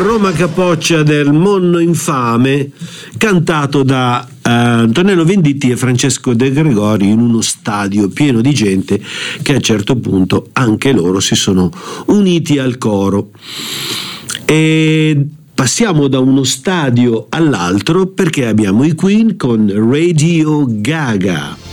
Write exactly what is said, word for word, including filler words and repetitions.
Roma Capoccia del Monno Infame, cantato da eh, Antonello Venditti e Francesco De Gregori in uno stadio pieno di gente che a un certo punto anche loro si sono uniti al coro. E passiamo da uno stadio all'altro perché abbiamo i Queen con Radio Gaga.